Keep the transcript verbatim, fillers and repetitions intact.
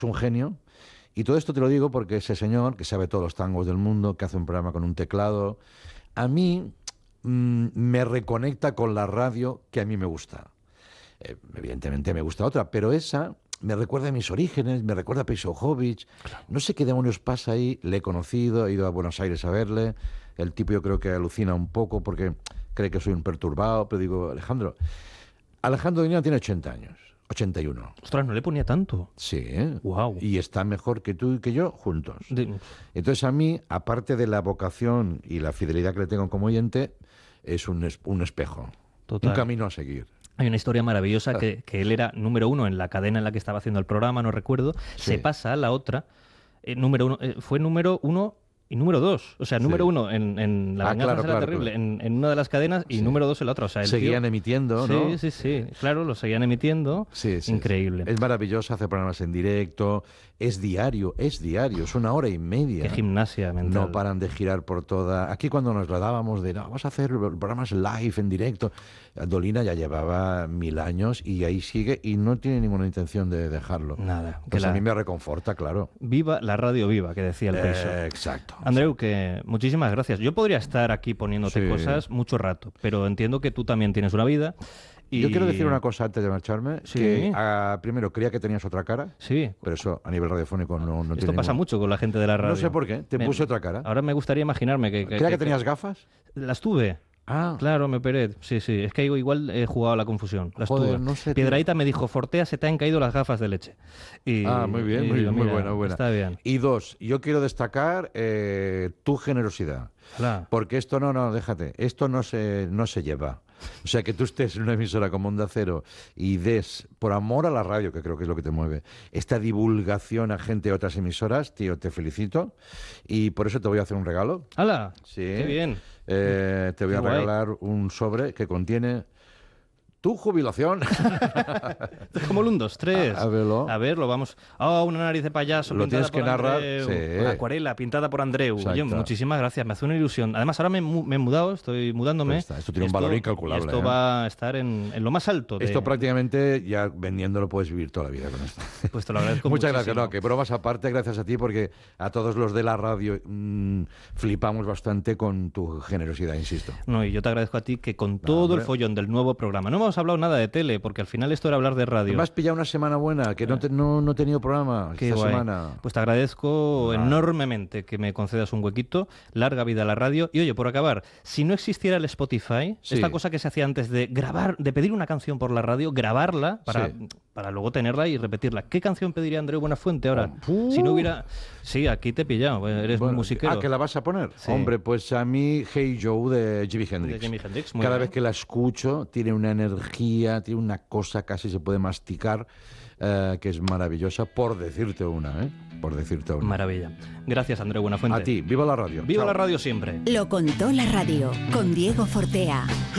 un genio. Y todo esto te lo digo porque ese señor, que sabe todos los tangos del mundo, que hace un programa con un teclado, a mí mmm, me reconecta con la radio que a mí me gusta. Eh, evidentemente me gusta otra, pero esa me recuerda a mis orígenes, me recuerda a Pejovich. Claro. No sé qué demonios pasa ahí, le he conocido, he ido a Buenos Aires a verle. El tipo yo creo que alucina un poco porque cree que soy un perturbado, pero digo, Alejandro, Alejandro Dolina tiene ochenta años. ochenta y uno. Ostras, ¿no le ponía tanto? Sí, ¿eh? Wow. Y está mejor que tú y que yo juntos. De... Entonces a mí, aparte de la vocación y la fidelidad que le tengo como oyente, es un, es, un espejo. Total. Un camino a seguir. Hay una historia maravillosa que, que él era número uno en la cadena en la que estaba haciendo el programa, no recuerdo. Sí. Se pasa a la otra. Eh, número uno, eh, fue número uno... Y número dos, o sea, número sí. uno en, en La venganza ah, claro, será claro, terrible, claro. En, en una de las cadenas y sí. número dos en la otra. O sea, el seguían tío... emitiendo, ¿no? Sí, sí, sí, claro, lo seguían emitiendo. Sí, sí, increíble. Sí. Es maravilloso, hace programas en directo, es diario, es diario, es una hora y media. Qué gimnasia mental. No paran de girar por toda... Aquí cuando nos lo dábamos de, no, vamos a hacer programas live, en directo, Dolina ya llevaba mil años y ahí sigue y no tiene ninguna intención de dejarlo. Nada. Pues la... a mí me reconforta, claro. Viva la radio viva, que decía el Peiso. Eh, exacto. Andreu, que muchísimas gracias. Yo podría estar aquí poniéndote sí. cosas mucho rato, pero entiendo que tú también tienes una vida. Y... Yo quiero decir una cosa antes de marcharme, sí. que uh, primero creía que tenías otra cara, sí. pero eso a nivel radiofónico no, no tiene Esto pasa ningún... mucho con la gente de la radio. No sé por qué, te me... puse otra cara. Ahora me gustaría imaginarme que... ¿Creía que, que tenías que... gafas? Las tuve. Ah. Claro, me operé. Sí, sí. Es que igual he jugado a la confusión. Las Joder, tuve. No sé, Piedrahíta me dijo, Fortea, se te han caído las gafas de leche. Y, ah, muy bien, y, muy, digo, muy mira, buena, buena. Está bien. Y dos, yo quiero destacar eh, tu generosidad. Hola. Porque esto no, no, déjate, esto no se, no se lleva. O sea, que tú estés en una emisora como Onda Cero y des, por amor a la radio, que creo que es lo que te mueve, esta divulgación a gente de otras emisoras, tío, te felicito. Y por eso te voy a hacer un regalo. ¡Hala! Sí. ¡Qué bien! Eh, te voy Qué a guay. regalar un sobre que contiene tu jubilación. Es como el un, dos, tres. A, a verlo. A ver, lo vamos... Oh, una nariz de payaso lo pintada tienes que por narrar. Andreu. Sí. Una acuarela pintada por Andreu. Oye, Exacto. muchísimas gracias, me hace una ilusión. Además, ahora me, me he mudado, estoy mudándome. Pues está, esto tiene esto, un valor incalculable. Esto ¿eh? va a estar en, en lo más alto. De... Esto prácticamente, ya vendiéndolo, puedes vivir toda la vida con esto. Pues te lo agradezco Muchas muchísimo. gracias. No, que bromas aparte, gracias a ti, porque a todos los de la radio mmm, flipamos bastante con tu generosidad, insisto. No, y yo te agradezco a ti que con todo no, el follón del nuevo programa, no hemos hablado nada de tele, porque al final esto era hablar de radio. Me has pillado una semana buena, que no, te, no, no he tenido programa Qué esta guay. semana. Pues te agradezco ah. enormemente que me concedas un huequito. Larga vida a la radio. Y oye, por acabar, si no existiera el Spotify, sí. esta cosa que se hacía antes de grabar, de pedir una canción por la radio, grabarla para, sí. para luego tenerla y repetirla. ¿Qué canción pediría Andreu Buenafuente ahora? Oh, uh. Si no hubiera... Sí, aquí te he pillado, eres bueno, muy musiquero. Ah, ¿que la vas a poner? Sí. Hombre, pues a mí Hey Joe de Jimi Hendrix. De Jimi Hendrix, muy Cada bien. vez que la escucho tiene una energía, tiene una cosa, casi se puede masticar, eh, que es maravillosa, por decirte una, ¿eh? Por decirte una. Maravilla. Gracias, Andreu Buenafuente. A ti, viva la radio. Viva Chao. la radio siempre. Lo contó la radio, con Diego Fortea.